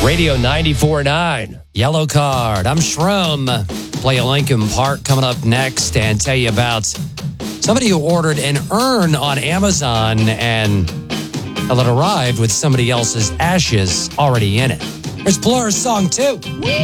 Radio 94.9. Yellow Card. I'm Shrum. Play a Lincoln Park coming up next and tell you about somebody who ordered an urn on Amazon and it arrived with somebody else's ashes already in it. There's Blur's song, too.